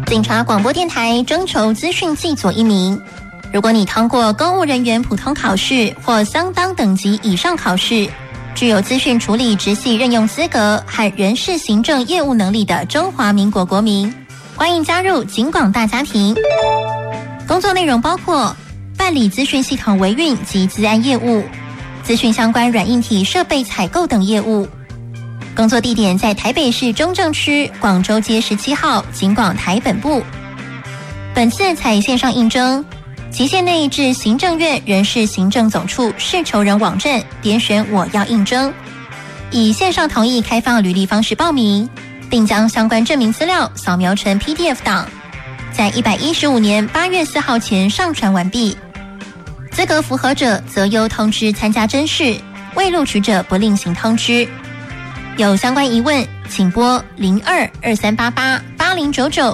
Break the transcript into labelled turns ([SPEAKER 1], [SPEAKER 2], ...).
[SPEAKER 1] 警察广播电台征求资讯系佐1名。如果你通过公务人员普通考试或相当等级以上考试，具有资讯处理直系任用资格和人事行政业务能力的中华民国国民，欢迎加入警广大家庭。工作内容包括办理资讯系统维运及资安业务、资讯相关软硬体设备采购等业务。工作地点在台北市中正区广州街17号警广台本部。本次采线上应征，期限内至行政院人事行政总处事求人网站点选我要应征，以线上同意开放履历方式报名，并将相关证明资料扫描成 PDF 档，在115年8月4号前上传完毕。资格符合者则由通知参加甄试，未录取者不另行通知。有相关疑问，请拨0223888099